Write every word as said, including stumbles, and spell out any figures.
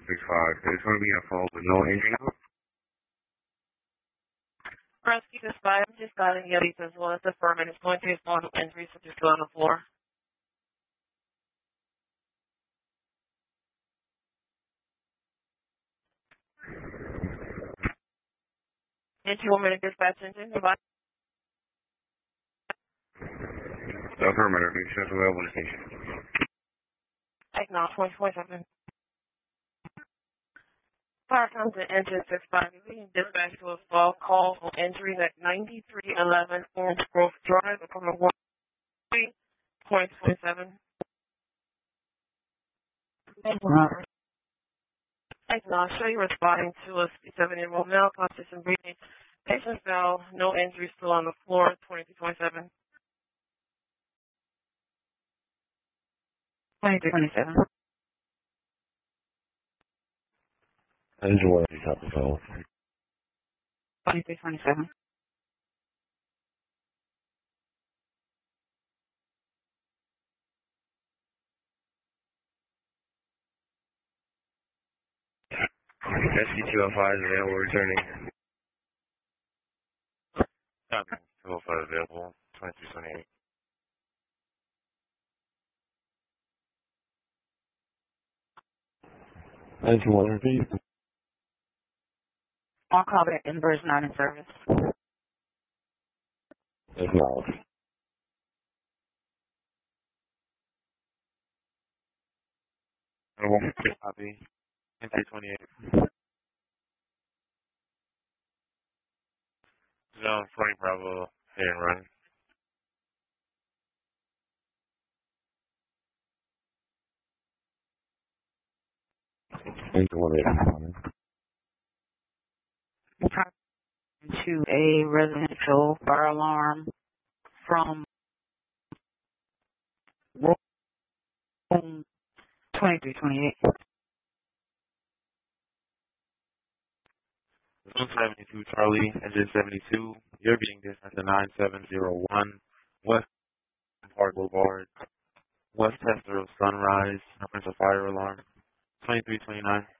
six five. It's going to be a phone with no injury now. Rescue this five. I'm just got in Yetis as well as the firm, and it's going to be a phone with injuries if you're still on the floor. And you want me to dispatch engine? Affirmative. Make sure it's available to the station. Acknowledge twenty twenty-seven. Fire comes to engine six five. You can dispatch to a fall call for injuries at ninety-three eleven Orange Grove Drive, apartment one three point twenty-seven. Acknowledge. Show you responding to a seven-year-old male, conscious and breathing. Patient fell. No injuries, still on the floor. twenty-two twenty-seven. twenty-three twenty-seven. Engine one eighty top of phone. twenty-three twenty-seven. S C two oh five is available, returning. Copy. two oh five available, twenty-three twenty-eight. Engine one repeat. On call back, inverse not in service. Acknowledge. Copy. twenty-three twenty-eight. Zone forty Bravo, hit and run. Engine one eighty. To a residential fire alarm from room twenty-three twenty-eight. Zone seventy-two Charlie, engine seventy-two. You're being dispatched to nine seven zero one West Park Boulevard, West Tester of Sunrise, reference a fire alarm, twenty-three twenty-nine.